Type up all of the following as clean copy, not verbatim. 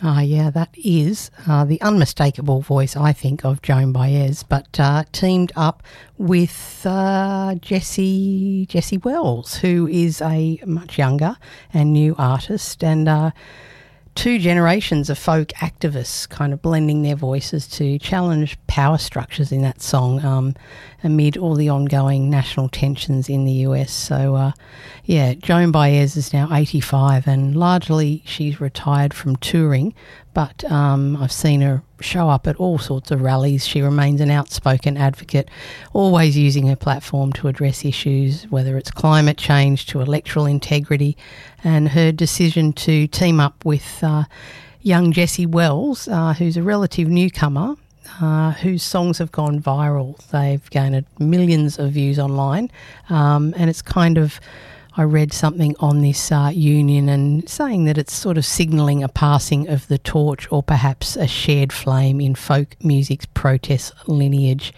Yeah, that is the unmistakable voice, I think, of Joan Baez, but teamed up with Jessie Wells, who is a much younger and new artist, and two generations of folk activists kind of blending their voices to challenge power structures in that song amid all the ongoing national tensions in the US. So, Joan Baez is now 85 and largely she's retired from touring, but I've seen her show up at all sorts of rallies. She remains an outspoken advocate, always using her platform to address issues, whether it's climate change to electoral integrity, and her decision to team up with young Jessie Wells, who's a relative newcomer, whose songs have gone viral. They've gained millions of views online, and it's kind of, I read something on this union and saying that it's sort of signalling a passing of the torch or perhaps a shared flame in folk music's protest lineage.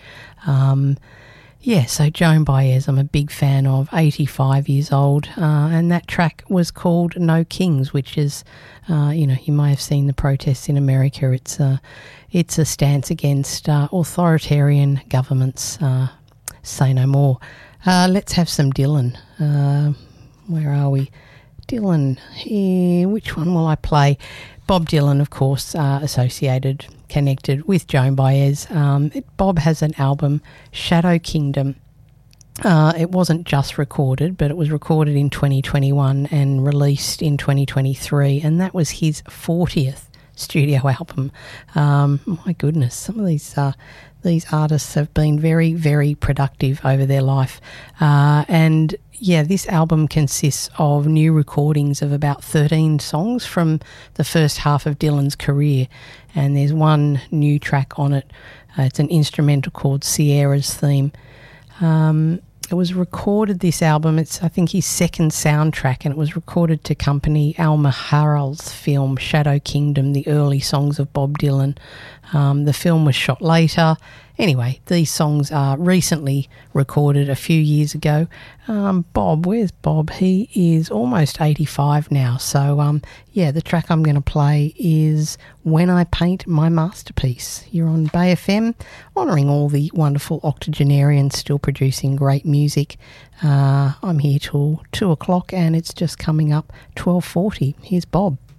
So Joan Baez, I'm a big fan of, 85 years old, and that track was called No Kings, which is, you may have seen the protests in America. It's a stance against authoritarian governments. Say no more. Let's have some Dylan. Where are we? Dylan. Which one will I play? Bob Dylan, of course, connected with Joan Baez. Bob has an album, Shadow Kingdom. It wasn't just recorded, but it was recorded in 2021 and released in 2023, and that was his 40th studio album. My goodness, some of these artists have been very, very productive over their life. This album consists of new recordings of about 13 songs from the first half of Dylan's career, and there's one new track on it. It's an instrumental called Sierra's Theme. It was recorded, this album, it's I think his second soundtrack, and it was recorded to accompany Alma Harrell's film Shadow Kingdom, the early songs of Bob Dylan. The film was shot later. Anyway, these songs are recently recorded a few years ago. Bob, where's Bob? He is almost 85 now. So, the track I'm going to play is When I Paint My Masterpiece. You're on Bay FM, honouring all the wonderful octogenarians still producing great music. I'm here till 2 o'clock and it's just coming up 12:40. Here's Bob.